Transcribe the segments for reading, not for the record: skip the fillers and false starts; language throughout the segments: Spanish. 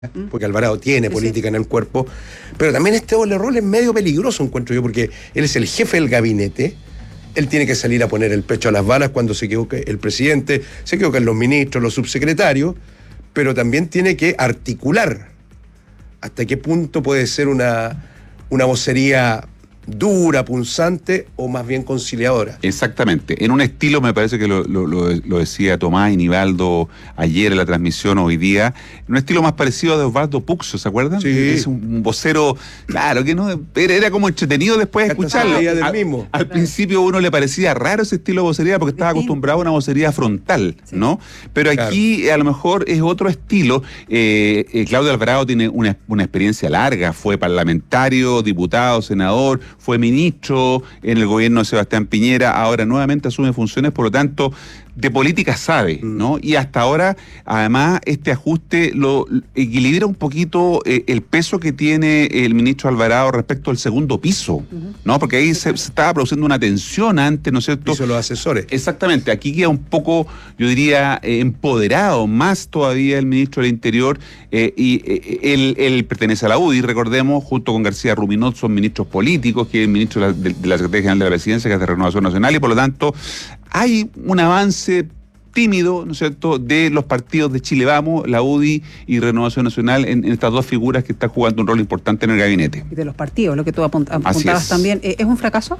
porque Alvarado tiene política en el cuerpo, pero también este doble rol es medio peligroso, encuentro yo, porque él es el jefe del gabinete, él tiene que salir a poner el pecho a las balas cuando se equivoque el presidente, se equivocan los ministros, los subsecretarios, pero también tiene que articular hasta qué punto puede ser una vocería dura, punzante o más bien conciliadora. Exactamente. En un estilo, me parece que lo decía Tomás y Nivaldo ayer en la transmisión, hoy día, en un estilo más parecido a de Osvaldo Puxo, ¿se acuerdan? Sí. Es un vocero, claro, que no era como entretenido después de escucharlo. Al principio uno le parecía raro ese estilo de vocería porque estaba acostumbrado a una vocería frontal, ¿no? Pero aquí a lo mejor es otro estilo. Claudio Alvarado tiene una experiencia larga, fue parlamentario, diputado, senador, fue ministro en el gobierno de Sebastián Piñera, ahora nuevamente asume funciones, por lo tanto, de política sabe, ¿no? Y hasta ahora, además, este ajuste lo equilibra un poquito el peso que tiene el ministro Alvarado respecto al segundo piso, ¿no? Porque ahí se estaba produciendo una tensión antes, ¿no es cierto? Piso los asesores. Exactamente, aquí queda un poco, yo diría, empoderado más todavía el ministro del Interior, y él pertenece a la UDI, recordemos, junto con García Ruminot son ministros políticos, que es el ministro de la Secretaría General de la Presidencia, que es de Renovación Nacional, y por lo tanto hay un avance tímido, ¿no es cierto?, de los partidos de Chile Vamos, la UDI y Renovación Nacional en estas dos figuras que están jugando un rol importante en el gabinete. Y de los partidos, lo que tú apuntabas también, ¿es un fracaso?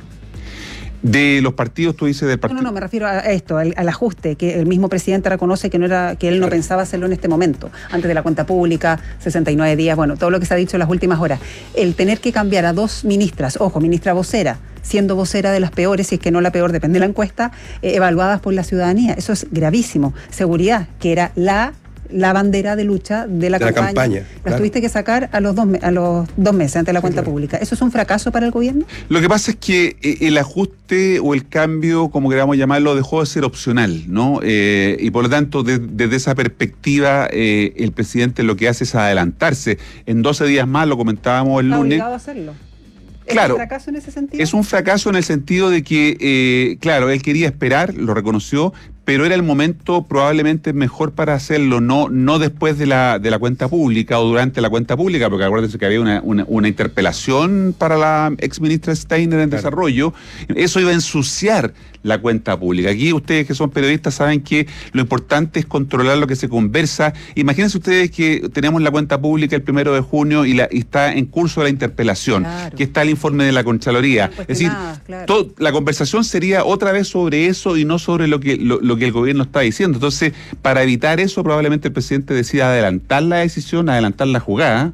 De los partidos, tú dices del partido. No, me refiero a esto, al ajuste, que el mismo presidente reconoce que él no pensaba hacerlo en este momento, antes de la cuenta pública, 69 días, bueno, todo lo que se ha dicho en las últimas horas. El tener que cambiar a dos ministras, ojo, ministra vocera, siendo vocera de las peores, si es que no la peor, depende de la encuesta, evaluadas por la ciudadanía. Eso es gravísimo. Seguridad, que era la bandera de lucha de la campaña. Las tuviste que sacar a los 2 meses ante la cuenta pública. ¿Eso es un fracaso para el gobierno? Lo que pasa es que el ajuste o el cambio, como queramos llamarlo, dejó de ser opcional, ¿no? Y por lo tanto, desde esa perspectiva, el presidente lo que hace es adelantarse. En 12 días más, lo comentábamos el lunes. Está obligado a hacerlo. Claro, ¿Es un fracaso en ese sentido? Es un fracaso en el sentido de que, claro, él quería esperar, lo reconoció, pero era el momento probablemente mejor para hacerlo, no después de la cuenta pública o durante la cuenta pública, porque acuérdense que había una interpelación para la exministra Steiner en desarrollo. Eso iba a ensuciar la cuenta pública. Aquí ustedes que son periodistas saben que lo importante es controlar lo que se conversa. Imagínense ustedes que tenemos la cuenta pública el 1 de junio y está en curso la interpelación, que está el informe de la Contraloría. Es decir, la conversación sería otra vez sobre eso y no sobre lo que el gobierno está diciendo. Entonces, para evitar eso, probablemente el presidente decida adelantar la decisión, adelantar la jugada,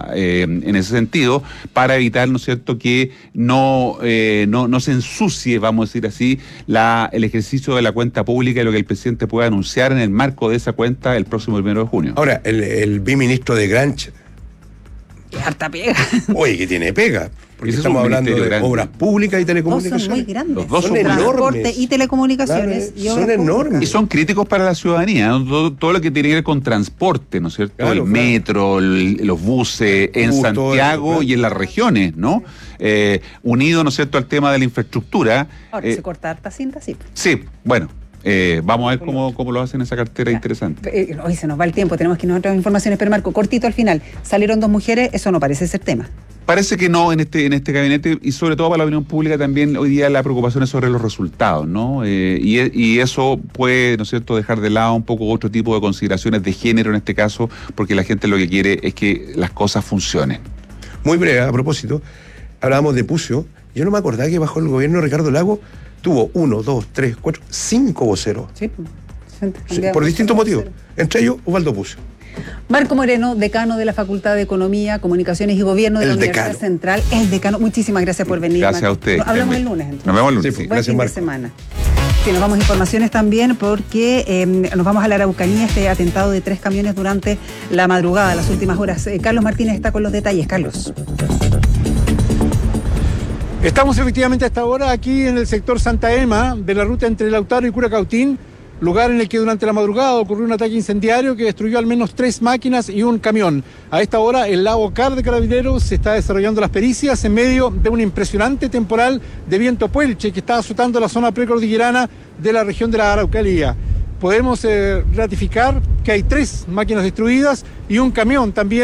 en ese sentido, para evitar, ¿no es cierto?, que no se ensucie, vamos a decir así, el ejercicio de la cuenta pública y lo que el presidente pueda anunciar en el marco de esa cuenta el próximo 1 de junio. Ahora, el biministro de Granch. ¡Qué harta pega! Oye, que tiene pega. Porque estamos hablando de grande. Obras públicas y telecomunicaciones. Son muy grandes. Los dos son transporte y telecomunicaciones. Claro, son enormes. Y son críticos para la ciudadanía, ¿no? Todo lo que tiene que ver con transporte, ¿no es cierto? Claro, el metro, los buses en Santiago y en las regiones, ¿no? Unido, ¿no es cierto?, al tema de la infraestructura. Ahora se corta harta cinta, sí. Sí, bueno. Vamos a ver cómo lo hacen esa cartera interesante. Hoy se nos va el tiempo, tenemos que irnos a otras informaciones, pero Marco, cortito al final, salieron 2 mujeres, eso no parece ser tema. Parece que no en este gabinete, y sobre todo para la opinión pública también hoy día la preocupación es sobre los resultados, ¿no? Y eso puede, ¿no es cierto?, dejar de lado un poco otro tipo de consideraciones de género en este caso, porque la gente lo que quiere es que las cosas funcionen. Muy breve, a propósito, hablábamos de Pucio, yo no me acordaba que bajo el gobierno de Ricardo Lagos tuvo 1, 2, 3, 4, 5 voceros. Sí, por distintos motivos. Entre ellos, Osvaldo Pucio. Marco Moreno, decano de la Facultad de Economía, Comunicaciones y Gobierno de la Universidad Central. El decano. Muchísimas gracias por venir. Gracias, Marco. A usted. Hablamos el lunes, entonces. Nos vemos el lunes. Sí, Buen gracias, fin Marco. de semana. Sí, nos vamos a informaciones también porque nos vamos a la Araucanía, este atentado de 3 camiones durante la madrugada, las últimas horas. Carlos Martínez está con los detalles. Carlos. Estamos efectivamente hasta ahora aquí en el sector Santa Ema de la ruta entre Lautaro y Curacautín, lugar en el que durante la madrugada ocurrió un ataque incendiario que destruyó al menos 3 máquinas y un camión. A esta hora el lago Car de Carabineros se está desarrollando las pericias en medio de un impresionante temporal de viento puelche que está azotando la zona precordillerana de la región de la Araucanía. podemos ratificar que hay 3 máquinas destruidas y un camión también